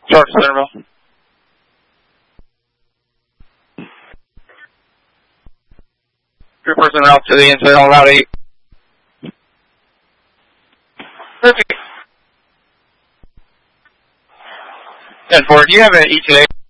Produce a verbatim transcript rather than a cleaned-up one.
Short Centerville. Three person route to the inside on Route eight. Perfect. ten four, do you have an E T A?